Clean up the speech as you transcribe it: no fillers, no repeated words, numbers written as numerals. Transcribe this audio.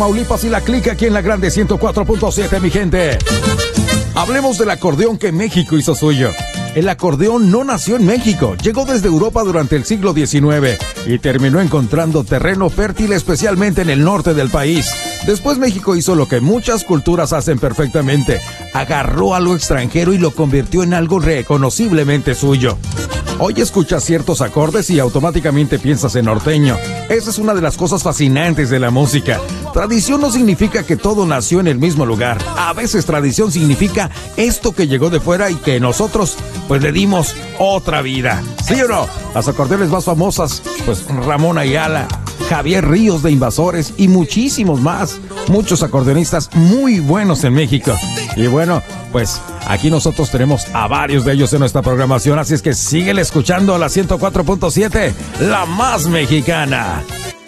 Tamaulipas y la clica aquí en la grande 104.7, mi gente. Hablemos del acordeón que México hizo suyo. El acordeón no nació en México, llegó desde Europa durante el siglo XIX y terminó encontrando terreno fértil especialmente en el norte del país. Después México hizo lo que muchas culturas hacen perfectamente, agarró algo extranjero y lo convirtió en algo reconociblemente suyo. Hoy escuchas ciertos acordes y automáticamente piensas en norteño. Esa es una de las cosas fascinantes de la música. Tradición no significa que todo nació en el mismo lugar. A veces tradición significa esto que llegó de fuera y que nosotros pues le dimos otra vida. ¿Sí o no? Las acordeones más famosas, pues Ramón Ayala, Javier Ríos de Invasores y muchísimos más. Muchos acordeonistas muy buenos en México. Y bueno, pues aquí nosotros tenemos a varios de ellos en nuestra programación, así es que síguele escuchando a la 104.7, la más mexicana.